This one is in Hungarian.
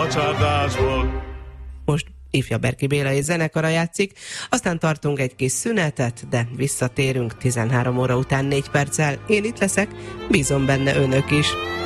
csárdásból. Most Ifja Berki Bélai zenekara játszik, aztán tartunk egy kis szünetet, de visszatérünk 13 óra után 4 perccel. Én itt leszek, bízom benne önök is.